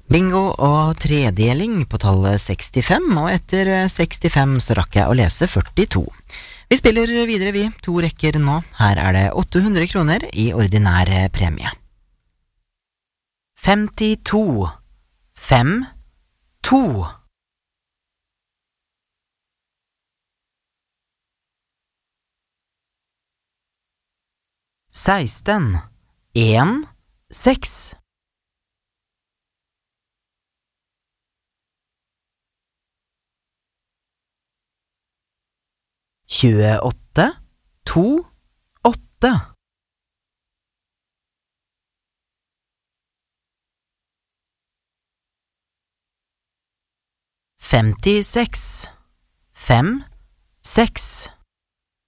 Bingo og tredeling på tallet 65, og etter 65 så rakk jeg å lese 42. Vi spiller videre vi, 2 rekker nå. Her er det 800 kroner i ordinær premie. 52, 5, 2. 16, 1, 6. 28, 2, 8. 56, 5, 6.